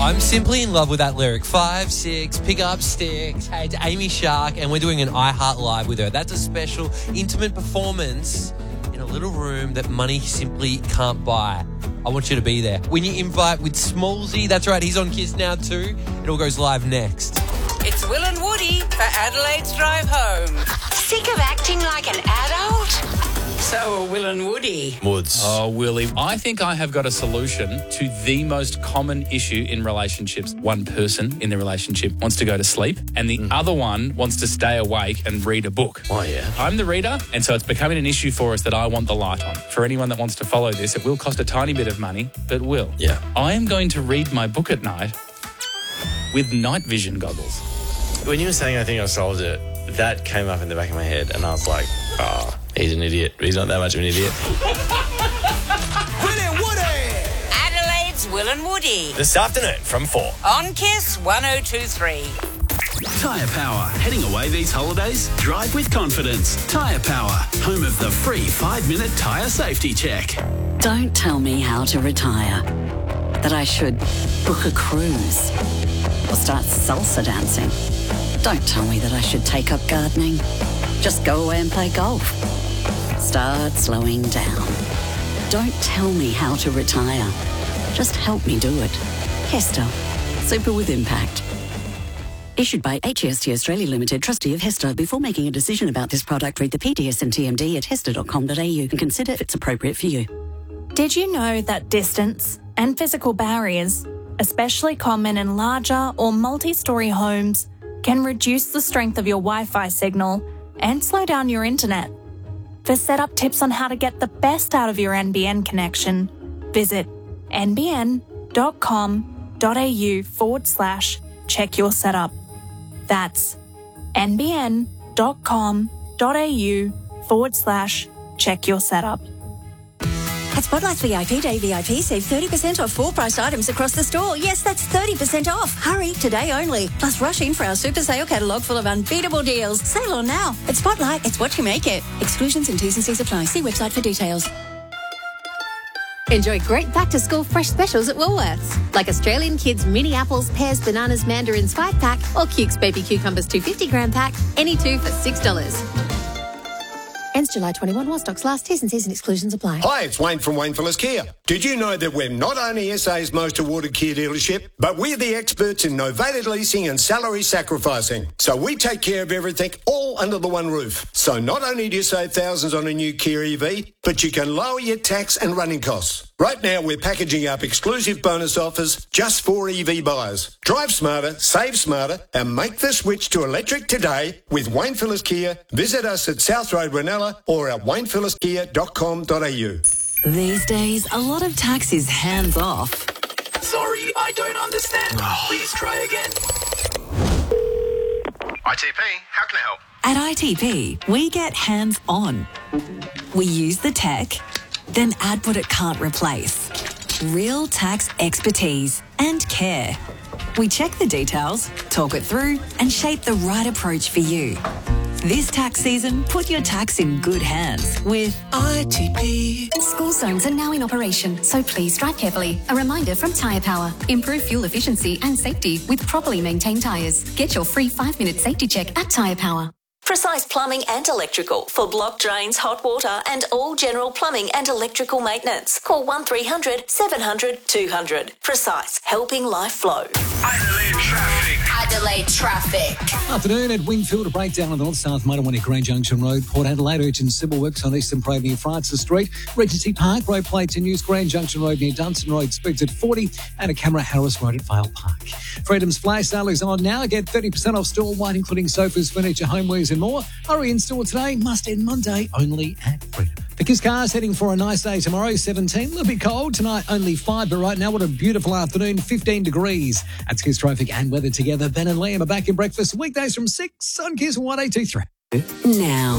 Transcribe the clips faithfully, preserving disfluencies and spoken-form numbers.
I'm simply in love with that lyric. Five, six, pick up sticks. Hey, it's Amy Shark, and we're doing an iHeart Live with her. That's a special, intimate performance in a little room that money simply can't buy. I want you to be there. When you invite with Smallsy, that's right, he's on Kiss now too. It all goes live next. It's Will and Woody for Adelaide's Drive Home. Sick of acting like an adult? So are Will and Woody. Woods. Oh, Willie, I think I have got a solution to the most common issue in relationships. One person in the relationship wants to go to sleep and the mm. other one wants to stay awake and read a book. Oh, yeah. I'm the reader, and so it's becoming an issue for us that I want the light on. For anyone that wants to follow this, it will cost a tiny bit of money, but will. Yeah. I am going to read my book at night with night vision goggles. When you were saying I think I solved it, that came up in the back of my head and I was like, oh, he's an idiot. He's not that much of an idiot. Will and Woody. Adelaide's Will and Woody. This afternoon from four. On Kiss one oh two three. Tyre Power. Heading away these holidays? Drive with confidence. Tyre Power. Home of the free five-minute tyre safety check. Don't tell me how to retire. That I should book a cruise or start salsa dancing. Don't tell me that I should take up gardening. Just go away and play golf. Start slowing down. Don't tell me how to retire. Just help me do it. Hester. Super with impact. Issued by H E S T Australia Limited, trustee of Hester. Before making a decision about this product, read the P D S and T M D at hester dot com dot a u and consider if it's appropriate for you. Did you know that distance and physical barriers, especially common in larger or multi-storey homes, can reduce the strength of your Wi-Fi signal and slow down your internet? For setup tips on how to get the best out of your N B N connection, visit nbn.com.au forward slash check your setup. That's nbn.com.au forward slash check your setup. At Spotlight's V I P Day, V I P save thirty percent off full-priced items across the store. Yes, that's thirty percent off. Hurry, today only. Plus, rush in for our super sale catalogue full of unbeatable deals. Sale on now. At Spotlight, it's what you make it. Exclusions and T's and C's apply. See website for details. Enjoy great back-to-school fresh specials at Woolworths, like Australian Kids mini apples, pears, bananas, mandarins five pack, or Cukes baby cucumbers two hundred fifty gram pack, any two for six dollars. Ends July twenty-first while stocks last. T's and C's and exclusions apply. Hi, it's Wayne from Wayne Phillips Kia. Did you know that we're not only S A's most awarded Kia dealership, but we're the experts in novated leasing and salary sacrificing. So we take care of everything all under the one roof. So not only do you save thousands on a new Kia E V, but you can lower your tax and running costs. Right now, we're packaging up exclusive bonus offers just for E V buyers. Drive smarter, save smarter, and make the switch to electric today with Wayne Phillips Kia. Visit us at South Road, Ranella, or at wayne phillips kia dot com dot a u. These days, a lot of tax is hands-off. Sorry, I don't understand. Please try again. I T P, how can I help? At I T P, we get hands-on. We use the tech, then add what it can't replace. Real tax expertise and care. We check the details, talk it through, and shape the right approach for you. This tax season, put your tax in good hands with I T P. School zones are now in operation, so please drive carefully. A reminder from Tyre Power. Improve fuel efficiency and safety with properly maintained tyres. Get your free five-minute safety check at Tyre Power. Precise Plumbing and Electrical for block drains, hot water and all general plumbing and electrical maintenance. Call one three hundred seven hundred two hundred. Precise, helping life flow. Adelaide traffic. Adelaide traffic. Afternoon at Wingfield, a breakdown on the North-South Motorway at Grand Junction Road. Port Adelaide, urgent civil works on Eastern Parade near Francis Street. Regency Park, road plate to News Grand Junction Road near Dunstan Road, speeds at forty, and a camera Harris Road at Vale Park. Freedom's Flash sale is on now. Get thirty percent off store-wide, including sofas, furniture, homewares and more. Hurry in store today, must end Monday, only at Freedom. The Kiss Cars heading for a nice day tomorrow, seventeen. A little bit cold tonight, only five, but right now, what a beautiful afternoon, fifteen degrees. That's Kiss traffic and weather together. Ben and Liam are back in breakfast weekdays from six on Kiss one eight two three. Now.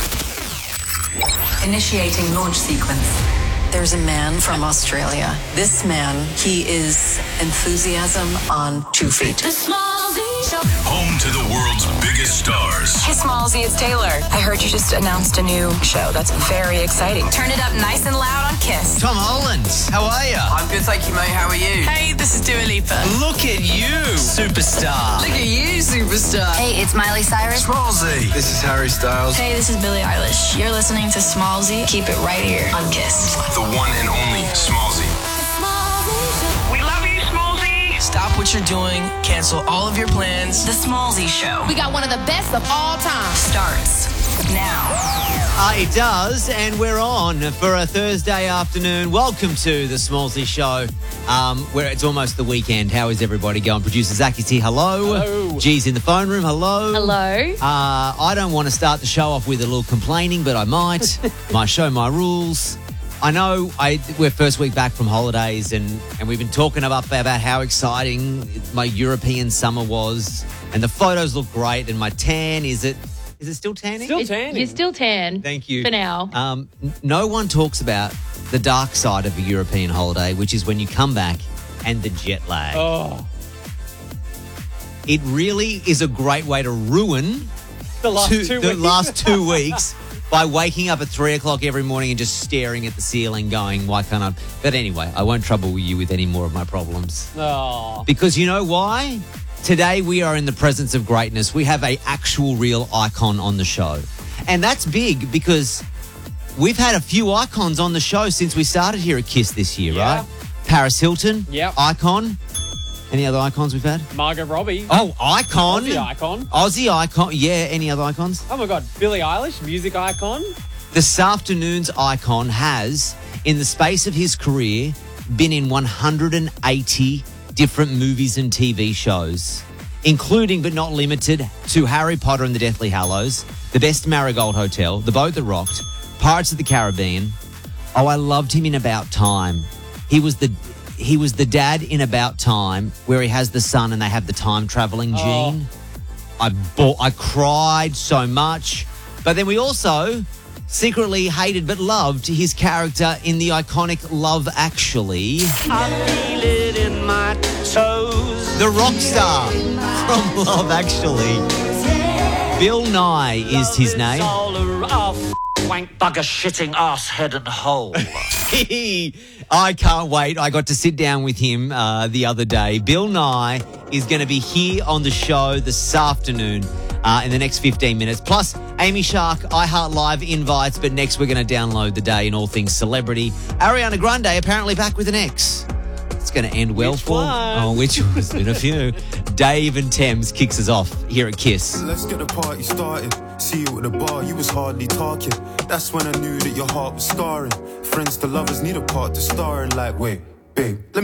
Initiating launch sequence. There's a man from Australia. This man, he is enthusiasm on two feet. Home to the world's biggest stars. Hey, Smallsy, it's Taylor. I heard you just announced a new show. That's very exciting. Turn it up nice and loud on Kiss. Tom Holland, how are you? I'm good, thank you, mate. How are you? Hey, this this is Dua Lipa. Look at you, superstar. Look at you, superstar. Hey, it's Miley Cyrus. Smallsy. This is Harry Styles. Hey, this is Billie Eilish. You're listening to Smallsy. Keep it right here on Kiss. The one and only Smallsy. We love you, Smallsy. Stop what you're doing. Cancel all of your plans. The Smallsy Show We got one of the best of all time. starts now. Uh, it does, and we're on for a Thursday afternoon. Welcome to the Smallsy Show, um, where it's almost the weekend. How is everybody going? Producer Zach is here. Hello. Hello. G's in the phone room. Hello. Hello. Uh, I don't want to start the show off with a little complaining, but I might. My show, my rules. I know I, we're first week back from holidays, and, and we've been talking about, about how exciting my European summer was, and the photos look great, and my tan, is it... Is it still tanning? Still tanning. You're still tan. Thank you. For now. Um, n- no one talks about the dark side of a European holiday, which is when you come back and the jet lag. Oh, It really is a great way to ruin the last two, two the weeks. last two weeks by waking up at three o'clock every morning and just staring at the ceiling going, why can't I? But anyway, I won't trouble you with any more of my problems. Oh. Because you know why? Today we are in the presence of greatness. We have a actual real icon on the show. And that's big because we've had a few icons on the show since we started here at KISS this year, Yeah. right? Paris Hilton, Yep. icon. Any other icons we've had? Margot Robbie. Oh, icon. Aussie icon. Aussie icon. Yeah, any other icons? Oh my God, Billie Eilish, music icon. This afternoon's icon has, in the space of his career, been in one hundred eighty different movies and T V shows, including but not limited to Harry Potter and the Deathly Hallows, The Best Marigold Hotel, The Boat That Rocked, Pirates of the Caribbean. Oh, I loved him in About Time. He was the he was the dad in About Time, where he has the son and they have the time traveling Oh. gene. I bought, I cried so much, but then we also secretly hated but loved his character in the iconic Love Actually. I feel it in my toes. The rock star from Love Actually. Bill Nye is his name. Wank bugger shitting ass head and hole. I can't wait. I got to sit down with him uh, the other day. Bill Nye is going to be here on the show this afternoon uh, in the next fifteen minutes. Plus, Amy Shark, iHeart Live invites, but next we're going to download the day in all things celebrity. Ariana Grande apparently back with an ex. It's going to end well Which for... one? Oh, which one's been a few. Dave and Thames kicks us off here at KISS. Let's get the party started. See you at the bar, you was hardly talking. That's when I knew that your heart was scarring. Friends to lovers need a part to star in. Like, wait, babe, let me